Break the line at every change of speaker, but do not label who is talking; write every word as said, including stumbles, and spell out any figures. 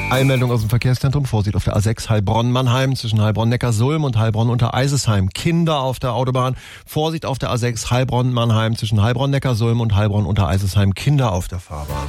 Eilmeldung aus dem Verkehrszentrum. Vorsicht auf der A sechs Heilbronn-Mannheim zwischen Heilbronn-Neckarsulm und Heilbronn-Untereisesheim. Kinder auf der Autobahn. Vorsicht auf der A sechs Heilbronn-Mannheim zwischen Heilbronn-Neckarsulm und Heilbronn-Untereisesheim. Kinder auf der Fahrbahn.